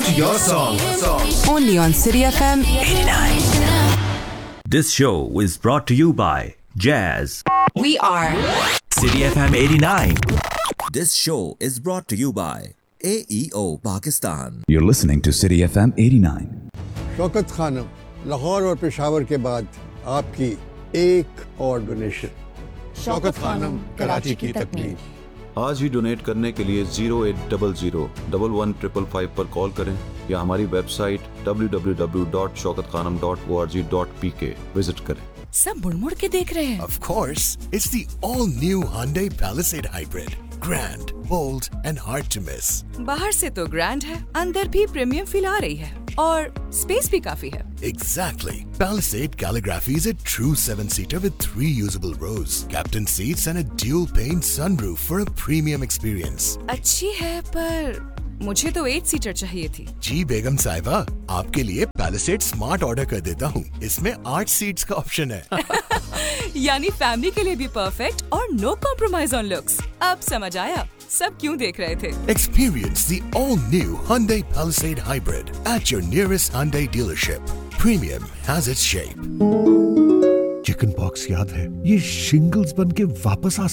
your song. Only on City FM 89. This show is brought to you by Jazz. We are City FM 89. This show is brought to you by AEO Pakistan. You're listening to City FM 89. Shaukat Khanam, Lahore और पेशावर के बाद आपकी एक और donation. Shaukat Khanam, Karachi की तकमील। आज ही donate करने के लिए 0800-115555 पर कॉल करें या हमारी वेबसाइट www.shaukatkhanam.org.pk विजिट करें। सब मुड़ के देख रहे हैं। Of course, it's the all-new Hyundai Palisade Hybrid. Grand, bold and hard to miss. बाहर से तो ग्रैंड है, अंदर भी प्रीमियम फील आ रही है और स्पेस भी काफी है। Exactly. Palisade Calligraphy is a true 7-seater with 3 usable rows, captain seats and a dual-pane sunroof for a premium experience. अच्छी है पर मुझे तो 8 सीटर चाहिए थी। जी बेगम साहिबा, आपके लिए Palisade Smart ऑर्डर कर देता हूँ। इसमें 8 सीट्स का ऑप्शन है। यानी फैमिली के लिए भी परफेक्ट और नो कॉम्प्रोमाइज ऑन लुक्स। अब समझ आया सब क्यों देख रहे थे। Experience the all-new Hyundai Palisade Hybrid at your nearest Hyundai dealership. Premium has its shape. Chicken pox याद है? ये शिंगल्स बन के वापस आ